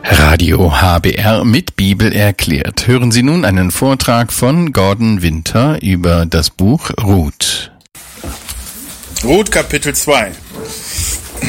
Radio HBR mit Bibel erklärt. Hören Sie nun einen Vortrag von Gordon Winter über das Buch Ruth. Ruth Kapitel 2.